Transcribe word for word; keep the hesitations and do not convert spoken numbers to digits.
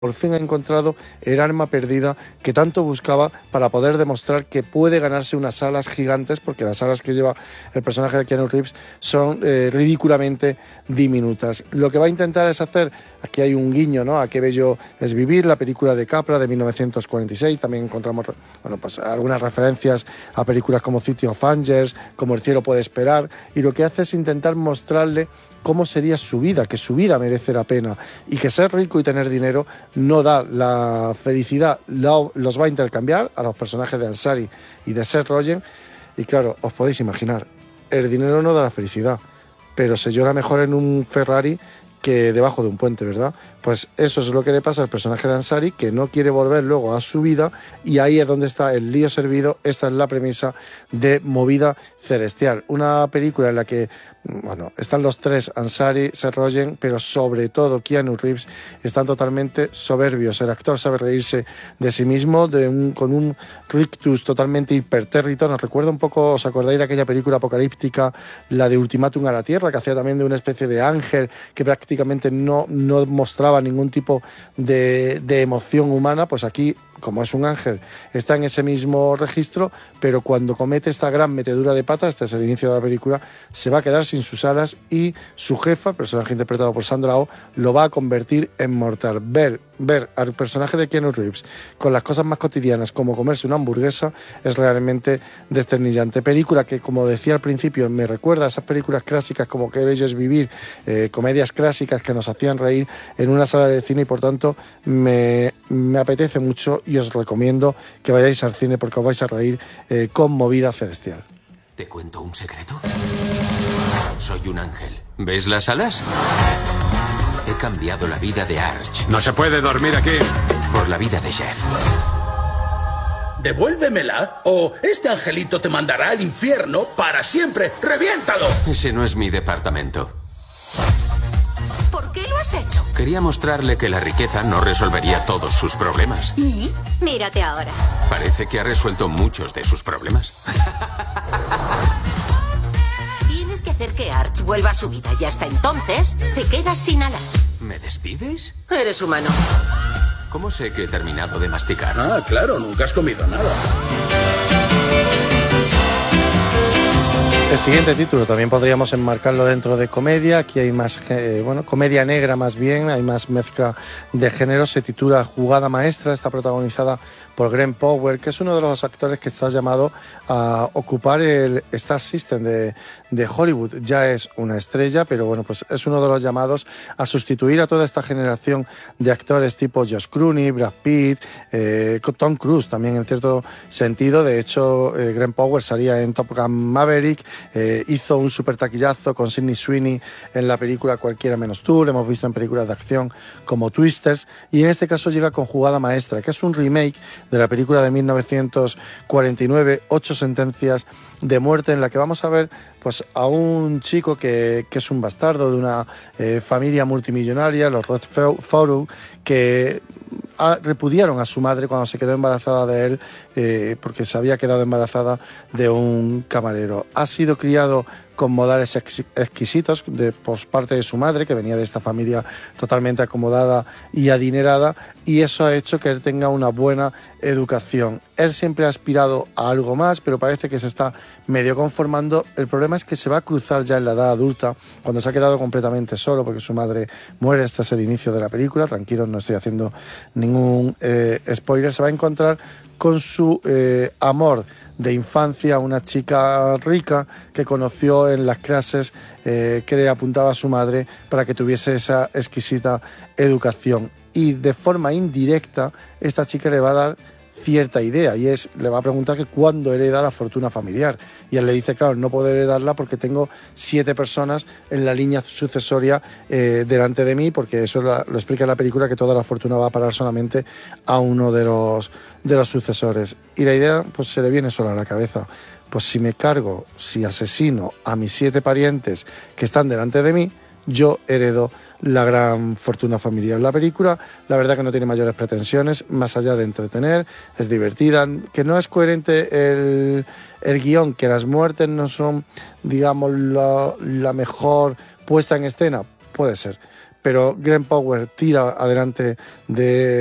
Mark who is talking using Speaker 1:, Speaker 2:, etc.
Speaker 1: por fin ha encontrado el arma perdida que tanto buscaba para poder demostrar que puede ganarse unas alas gigantes, porque las alas que lleva el personaje de Keanu Reeves son eh, ridículamente diminutas. Lo que va a intentar es hacer, aquí hay un guiño, ¿no?, a Qué bello es vivir, la película de Capra de mil novecientos cuarenta y seis, también encontramos, bueno, pues algunas referencias a películas como City of Angels, como El cielo puede esperar, y lo que hace es intentar mostrarle cómo sería su vida, que su vida merece la pena y que ser rico y tener dinero no da la felicidad, lo, los va a intercambiar a los personajes de Ansari y de Seth Rogen. Y claro, os podéis imaginar, el dinero no da la felicidad, pero se llora mejor en un Ferrari que debajo de un puente, ¿verdad? Pues eso es lo que le pasa al personaje de Ansari, que no quiere volver luego a su vida, y ahí es donde está el lío servido. Esta es la premisa de Movida Celestial, una película en la que, bueno, están los tres, Ansari, Seth Rogen, pero sobre todo Keanu Reeves, están totalmente soberbios. El actor sabe reírse de sí mismo, de un, con un rictus totalmente hipertérrito. Nos recuerda un poco, ¿os acordáis de aquella película apocalíptica, la de Ultimátum a la Tierra, que hacía también de una especie de ángel que prácticamente no, no mostraba ningún tipo de, de emoción humana? Pues aquí, como es un ángel, está en ese mismo registro, pero cuando comete esta gran metedura de pata, este es el inicio de la película, se va a quedar sin sus alas y su jefa, personaje interpretado por Sandra Oh, lo va a convertir en mortal. Ver, ver al personaje de Keanu Reeves con las cosas más cotidianas como comerse una hamburguesa es realmente desternillante. Película que, como decía al principio, me recuerda a esas películas clásicas como Qué bello es vivir, eh, comedias clásicas que nos hacían reír en una sala de cine, y por tanto me, me apetece mucho y os recomiendo que vayáis al cine porque os vais a reír eh, con Movida Celestial.
Speaker 2: ¿Te cuento un secreto? Soy un ángel. ¿Ves las alas? He cambiado la vida de Arch.
Speaker 3: No se puede dormir aquí.
Speaker 2: Por la vida de Jeff.
Speaker 4: Devuélvemela o este angelito te mandará al infierno para siempre. ¡Reviéntalo!
Speaker 2: Ese no es mi departamento.
Speaker 5: ¿Por qué lo has hecho?
Speaker 2: Quería mostrarle que la riqueza no resolvería todos sus problemas.
Speaker 5: ¿Y? Mírate ahora.
Speaker 2: Parece que ha resuelto muchos de sus problemas.
Speaker 5: Tienes que hacer que Arch vuelva a su vida y hasta entonces te quedas sin alas.
Speaker 2: ¿Me despides?
Speaker 5: Eres humano.
Speaker 2: ¿Cómo sé que he terminado de masticar?
Speaker 4: Ah, claro, nunca has comido nada.
Speaker 1: El siguiente título también podríamos enmarcarlo dentro de comedia. Aquí hay más, eh, bueno, comedia negra más bien, hay más mezcla de géneros. Se titula Jugada Maestra, está protagonizada por Glen Powell, que es uno de los actores que está llamado a ocupar el Star System de, de Hollywood. Ya es una estrella, pero bueno, pues es uno de los llamados a sustituir a toda esta generación de actores tipo Josh Clooney, Brad Pitt, eh, Tom Cruise también en cierto sentido. De hecho, eh, Glen Powell salía en Top Gun Maverick, eh, hizo un super taquillazo con Sydney Sweeney en la película Cualquiera menos tú, lo hemos visto en películas de acción como Twisters, y en este caso llega con Jugada Maestra, que es un remake de la película de mil novecientos cuarenta y nueve, Ocho sentencias de muerte, en la que vamos a ver pues a un chico que, que es un bastardo de una eh, familia multimillonaria, los Rothschild, que a, repudiaron a su madre cuando se quedó embarazada de él, eh, porque se había quedado embarazada de un camarero. Ha sido criado con modales ex, exquisitos de, por parte de su madre, que venía de esta familia totalmente acomodada y adinerada, y eso ha hecho que él tenga una buena educación. Él siempre ha aspirado a algo más, pero parece que se está medio conformando. El problema es que se va a cruzar ya en la edad adulta, cuando se ha quedado completamente solo porque su madre muere. Este es el inicio de la película, tranquilos, no estoy haciendo ningún eh, spoiler. Se va a encontrar con su eh, amor de infancia, una chica rica que conoció en las clases eh, que le apuntaba a su madre para que tuviese esa exquisita educación. Y de forma indirecta, esta chica le va a dar cierta idea, y es, le va a preguntar que cuándo hereda la fortuna familiar, y él le dice, claro, no puedo heredarla porque tengo siete personas en la línea sucesoria eh, delante de mí, porque eso lo, lo explica en la película, que toda la fortuna va a parar solamente a uno de los, de los sucesores. Y la idea pues se le viene sola a la cabeza. Pues si me cargo, si asesino a mis siete parientes que están delante de mí, yo heredo la gran fortuna familiar. La película, la verdad que no tiene mayores pretensiones, más allá de entretener, es divertida, que no es coherente el, el guión, que las muertes no son, digamos, la, la mejor puesta en escena, puede ser, pero Glen Powell tira adelante de